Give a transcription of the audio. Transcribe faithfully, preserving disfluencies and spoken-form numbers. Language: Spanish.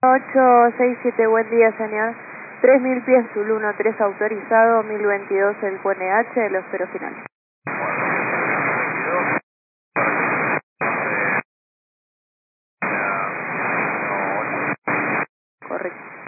ocho seis siete, buen día señor. tres mil pies Zulu uno tres autorizado, mil veintidós el Q N H, lo espero final. Correcto.